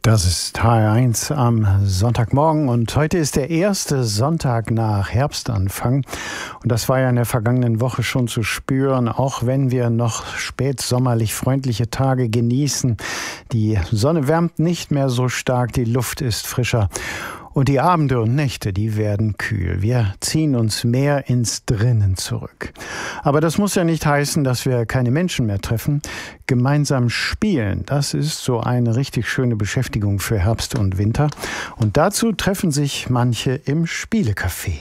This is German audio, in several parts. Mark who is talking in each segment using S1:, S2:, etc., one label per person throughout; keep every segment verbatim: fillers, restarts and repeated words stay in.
S1: Das ist H R eins am Sonntagmorgen und heute ist der erste Sonntag nach Herbstanfang. Und das war ja in der vergangenen Woche schon zu spüren, auch wenn wir noch spätsommerlich freundliche Tage genießen. Die Sonne wärmt nicht mehr so stark, die Luft ist frischer. Und die Abende und Nächte, die werden kühl. Wir ziehen uns mehr ins Drinnen zurück. Aber das muss ja nicht heißen, dass wir keine Menschen mehr treffen. Gemeinsam spielen, das ist so eine richtig schöne Beschäftigung für Herbst und Winter. Und dazu treffen sich manche im Spielecafé.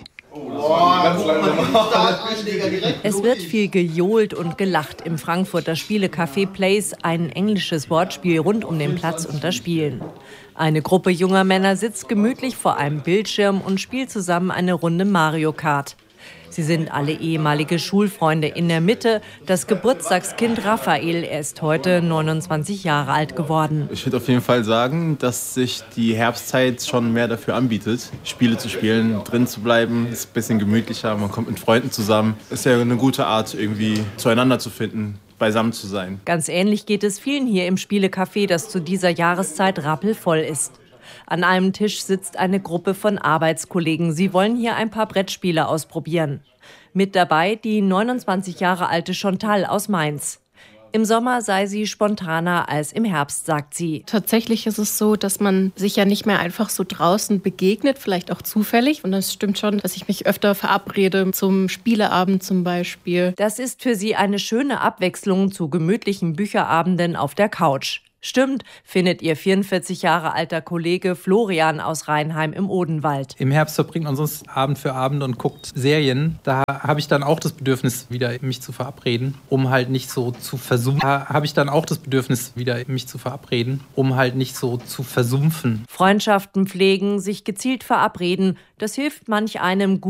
S2: Es wird viel gejohlt und gelacht im Frankfurter Spielecafé Place, ein englisches Wortspiel rund um den Platz und das Spielen. Eine Gruppe junger Männer sitzt gemütlich vor einem Bildschirm und spielt zusammen eine Runde Mario Kart. Sie sind alle ehemalige Schulfreunde. In der Mitte das Geburtstagskind Raphael. Er ist heute neunundzwanzig Jahre alt geworden.
S3: Ich würde auf jeden Fall sagen, dass sich die Herbstzeit schon mehr dafür anbietet, Spiele zu spielen, drin zu bleiben. Ist ein bisschen gemütlicher, man kommt mit Freunden zusammen. Ist ja eine gute Art, irgendwie zueinander zu finden, beisammen zu sein.
S2: Ganz ähnlich geht es vielen hier im Spielecafé, das zu dieser Jahreszeit rappelvoll ist. An einem Tisch sitzt eine Gruppe von Arbeitskollegen. Sie wollen hier ein paar Brettspiele ausprobieren. Mit dabei die neunundzwanzig Jahre alte Chantal aus Mainz. Im Sommer sei sie spontaner als im Herbst, sagt sie.
S4: Tatsächlich ist es so, dass man sich ja nicht mehr einfach so draußen begegnet, vielleicht auch zufällig. Und es stimmt schon, dass ich mich öfter verabrede zum Spieleabend zum Beispiel.
S2: Das ist für sie eine schöne Abwechslung zu gemütlichen Bücherabenden auf der Couch. Stimmt, findet ihr vierundvierzig Jahre alter Kollege Florian aus Rheinheim im Odenwald.
S5: Im Herbst verbringt man sonst Abend für Abend und guckt Serien. Da habe ich dann auch das Bedürfnis, wieder mich zu verabreden, um halt nicht so zu versumpfen. Da habe ich dann auch das Bedürfnis, wieder mich zu verabreden, um halt nicht so zu versumpfen.
S2: Freundschaften pflegen, sich gezielt verabreden, das hilft manch einem gut.